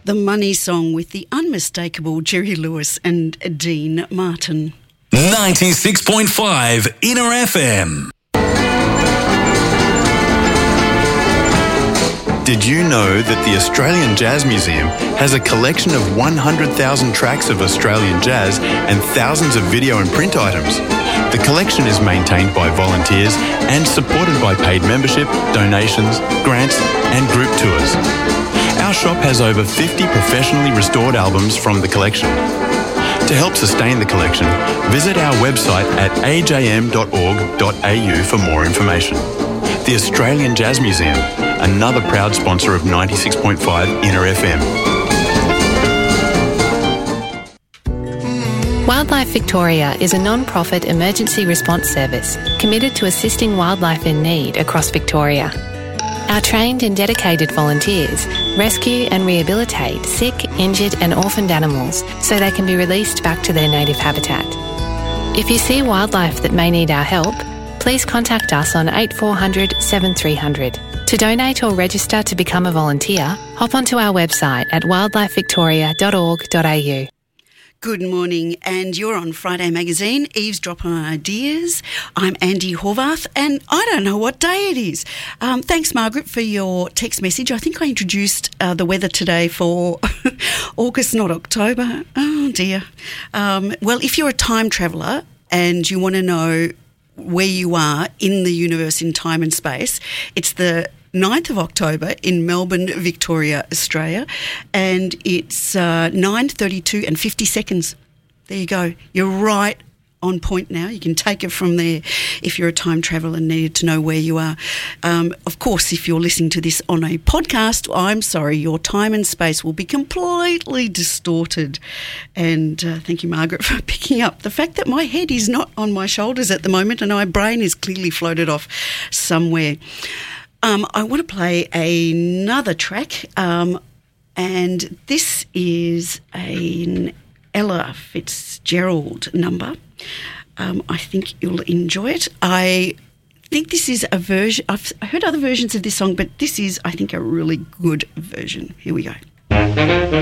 The Money Song with the unmistakable Jerry Lewis and Dean Martin. 96.5 Inner FM. Did you know that the Australian Jazz Museum has a collection of 100,000 tracks of Australian jazz and thousands of video and print items? The collection is maintained by volunteers and supported by paid membership, donations, grants and group tours. Our shop has over 50 professionally restored albums from the collection. To help sustain the collection, visit our website at ajm.org.au for more information. The Australian Jazz Museum, another proud sponsor of 96.5 Inner FM. Wildlife Victoria is a non-profit emergency response service committed to assisting wildlife in need across Victoria. Our trained and dedicated volunteers rescue and rehabilitate sick, injured and orphaned animals so they can be released back to their native habitat. If you see wildlife that may need our help, please contact us on 8400 7300. To donate or register to become a volunteer, hop onto our website at wildlifevictoria.org.au. Good morning, and you're on Friday Magazine, Eavesdrop on Ideas. I'm Andy Horvath, and I don't know what day it is. Thanks, Margaret, for your text message. I think I introduced the weather today for August, not October. Oh, dear. Well, if you're a time traveller and you want to know where you are in the universe in time and space, it's the 9th of October in Melbourne, Victoria, Australia, and it's 9:32 and 50 seconds. There you go. You're right on point now. You can take it from there if you're a time traveller and needed to know where you are. Of course, if you're listening to this on a podcast, I'm sorry, your time and space will be completely distorted. And thank you, Margaret, for picking up the fact that my head is not on my shoulders at the moment and my brain is clearly floated off somewhere. I want to play another track, and this is an Ella Fitzgerald number. I think you'll enjoy it. I think this is a version. I've heard other versions of this song, but this is, I think, a really good version. Here we go.